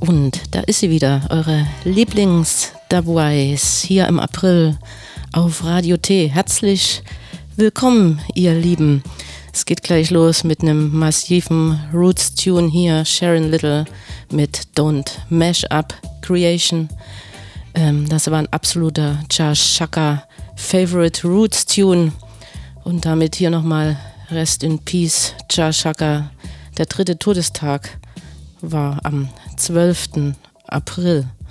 Und da ist sie wieder, eure Lieblings-Dubwise hier im April auf Radio T. Herzlich willkommen, ihr Lieben. Es geht gleich los mit einem massiven Roots-Tune hier, Sharon Little mit Don't Mash Up Creation. Das war ein absoluter Chashaka Favorite Roots-Tune. Und damit hier nochmal Rest in Peace, Chashaka. Der 3. Todestag war am 12. April.